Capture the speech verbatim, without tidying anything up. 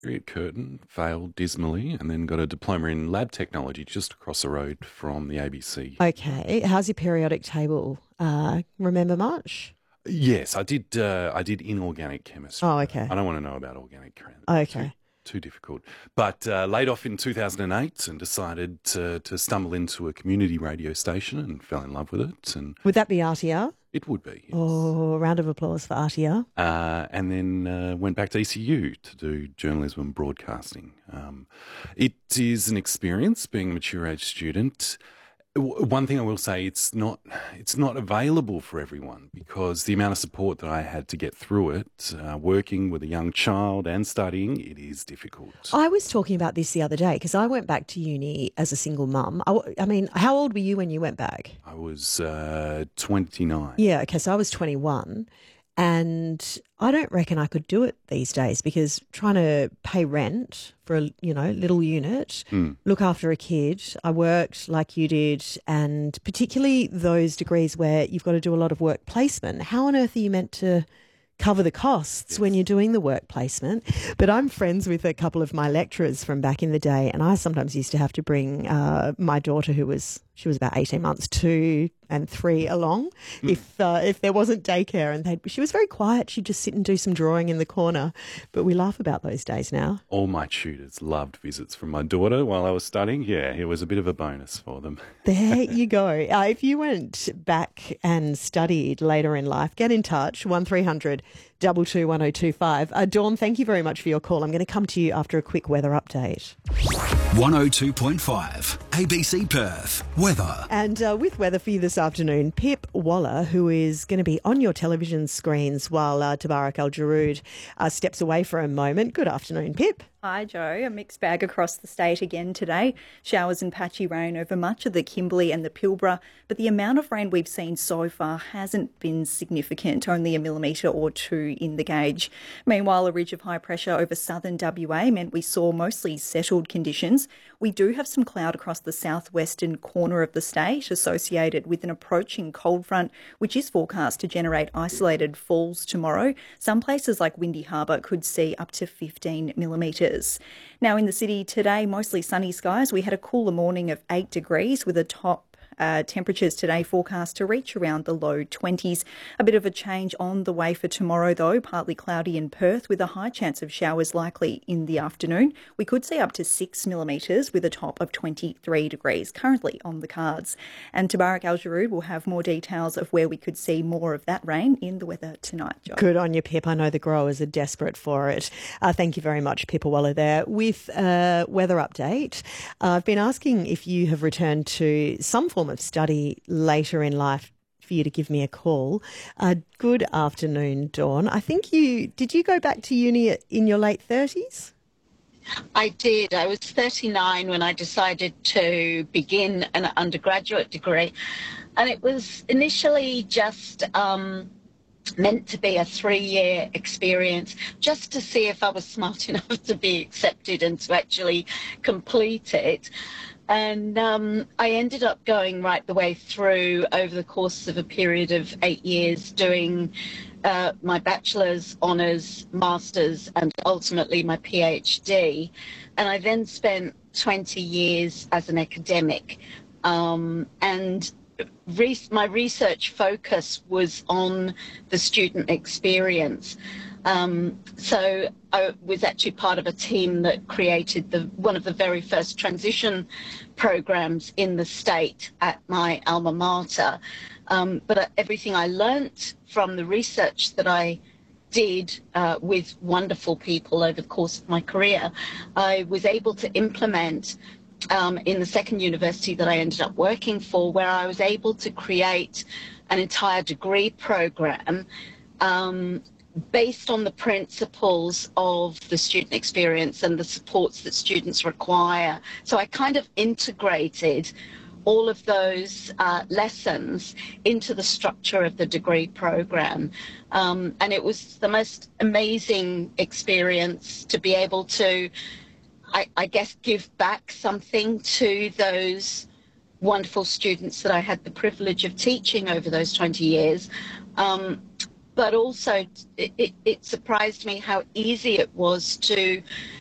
at Curtin, failed dismally, and then got a diploma in lab technology just across the road from the A B C. Okay. How's your periodic table? Uh, remember much? Yes, I did. Uh, I did inorganic chemistry. Oh, okay. I don't want to know about organic chemistry. Okay. Too, too difficult. But uh, laid off in two thousand eight and decided to, to stumble into a community radio station and fell in love with it. And Would that be R T R? it would be. Yes. Oh, a round of applause for R T R. Uh, and then uh, went back to E C U to do journalism and broadcasting. Um, it is an experience being a mature age student. W- One thing I will say, it's not it's not available for everyone because the amount of support that I had to get through it, uh, working with a young child and studying, it is difficult. I was talking about this the other day because I went back to uni as a single mum. I, w- I mean, how old were you when you went back? I was uh, twenty-nine. Yeah, okay, so I was twenty-one. And I don't reckon I could do it these days because trying to pay rent for a, you know, little unit, Mm. look after a kid, I worked like you did, and particularly those degrees where you've got to do a lot of work placement. How on earth are you meant to cover the costs when you're doing the work placement? But I'm friends with a couple of my lecturers from back in the day, and I sometimes used to have to bring uh, my daughter, who was she was about eighteen months, two and three, along if uh, if there wasn't daycare, and they she was very quiet. She'd just sit and do some drawing in the corner. But we laugh about those days now. All my tutors loved visits from my daughter while I was studying. Yeah, it was a bit of a bonus for them. There you go. Uh, if you went back and studied later in life, get in touch, one three hundred two two one oh two five. Uh, Dawn, thank you very much for your call. I'm going to come to you after a quick weather update. one oh two point five A B C Perth. Weather. And uh, with weather for you this afternoon, Pip Waller, who is going to be on your television screens while uh, Tabarak Al-Jarood uh, steps away for a moment. Good afternoon, Pip. Hi, Joe. A mixed bag across the state again today. Showers and patchy rain over much of the Kimberley and the Pilbara, but the amount of rain we've seen so far hasn't been significant, only a millimetre or two in the gauge. Meanwhile, a ridge of high pressure over southern W A meant we saw mostly settled conditions. We do have some cloud across the southwestern corner of the state associated with an approaching cold front, which is forecast to generate isolated falls tomorrow. Some places like Windy Harbour could see up to fifteen millimetres. Now in the city today, mostly sunny skies. We had a cooler morning of eight degrees with a top Uh, temperatures today forecast to reach around the low twenties. A bit of a change on the way for tomorrow, though. Partly cloudy in Perth with a high chance of showers likely in the afternoon. We could see up to six millimetres with a top of twenty-three degrees currently on the cards. And Tabarak Al-Jarood will have more details of where we could see more of that rain in the weather tonight, Joe. Good on you, Pip. I know the growers are desperate for it. Uh, thank you very much, Pippa Waller there. With a weather update, uh, I've been asking if you have returned to some form of study later in life for you to give me a call. Uh, good afternoon, Dawn. I think you, did you go back to uni in your late thirties? I did. I was thirty-nine when I decided to begin an undergraduate degree. And it was initially just um, meant to be a three-year experience, just to see if I was smart enough to be accepted and to actually complete it. And um, I ended up going right the way through over the course of a period of eight years doing uh, my bachelor's, honours, master's, and ultimately my PhD. And I then spent twenty years as an academic. Um, and re- my research focus was on the student experience. Um, so I was actually part of a team that created the one of the very first transition programs in the state at my alma mater. Um, but everything I learnt from the research that I did uh, with wonderful people over the course of my career, I was able to implement um, in the second university that I ended up working for, where I was able to create an entire degree program um, based on the principles of the student experience and the supports that students require. So I kind of integrated all of those uh, lessons into the structure of the degree program. Um, and it was the most amazing experience to be able to, I, I guess, give back something to those wonderful students that I had the privilege of teaching over those twenty years. Um, but also it, it, it surprised me how easy it was to